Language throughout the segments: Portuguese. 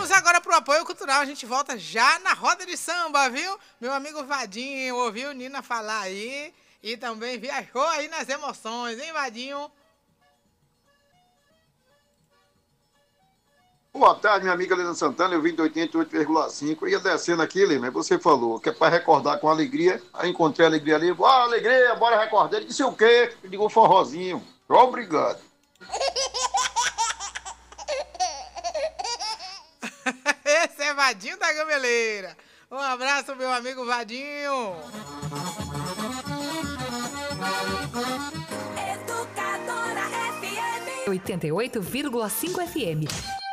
Vamos agora pro apoio cultural. A gente volta já na roda de samba, viu? Meu amigo Vadinho ouviu Nina falar aí e também viajou aí nas emoções, hein, Vadinho? Boa tarde, minha amiga Helena Santana, eu vim do 88,5. Eu ia descendo aqui, Lima, você falou que é para recordar com alegria. Aí encontrei a alegria ali, alegria, bora recordar. Ele disse o quê? Eu digo, um forrozinho. Obrigado. Esse é Vadinho da Gameleira. Um abraço, meu amigo Vadinho. Educadora FM 88,5 FM.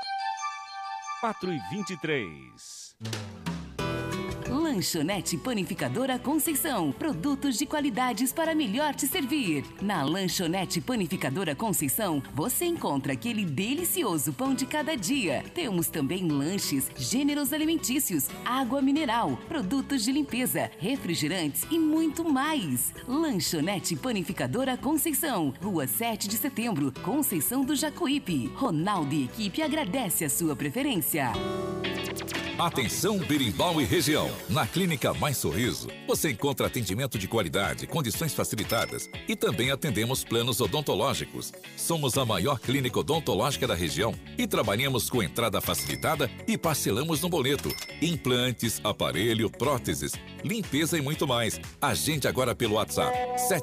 4h23. Lanchonete Panificadora Conceição. Produtos de qualidades para melhor te servir. Na Lanchonete Panificadora Conceição, você encontra aquele delicioso pão de cada dia. Temos também lanches, gêneros alimentícios, água mineral, produtos de limpeza, refrigerantes e muito mais. Lanchonete Panificadora Conceição. Rua 7 de Setembro, Conceição do Jacuípe. Ronaldo e equipe agradece a sua preferência. Atenção Berimbau e região. Na Clínica Mais Sorriso, você encontra atendimento de qualidade, condições facilitadas e também atendemos planos odontológicos. Somos a maior clínica odontológica da região e trabalhamos com entrada facilitada e parcelamos no boleto. Implantes, aparelho, próteses, limpeza e muito mais. Agende agora pelo WhatsApp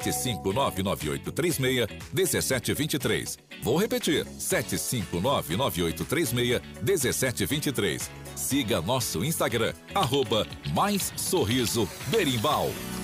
75998361723. Vou repetir, 75998361723. Siga nosso Instagram, @Mais Sorriso Berimbau.